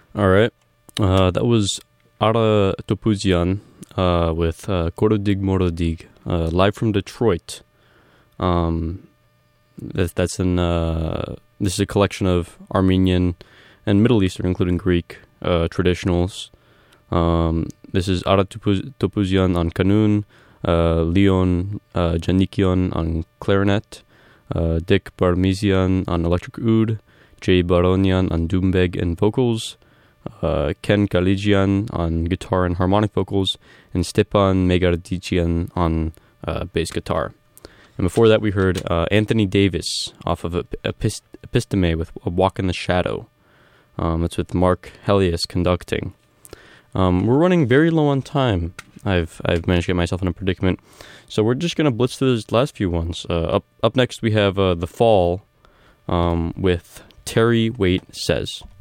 All right. That was Ara Topuzian with Korodig Morodig, live from Detroit. That's in this is a collection of Armenian and Middle Eastern, including Greek, traditionals. This is Ara Topuzian on kanun, Leon Janikian on clarinet, Dick Barmizian on electric oud, Jay Baronian on doumbeg and vocals, Ken Kalijian on guitar and harmonic vocals, and Stepan Megardichian on bass guitar. And before that, we heard Anthony Davis off of Episteme with A Walk in the Shadow. That's with Mark Helias conducting. We're running very low on time. I've managed to get myself in a predicament. So we're just going to blitz through those last few ones. Up next, we have The Fall with Terry Waite Says.